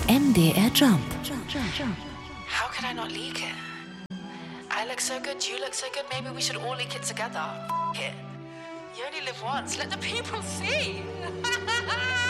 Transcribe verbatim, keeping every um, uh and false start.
M D R Jump. How could I not leak it? I look so good, you look so good, maybe we should all leak it together. F- it. You only live once, let the people see.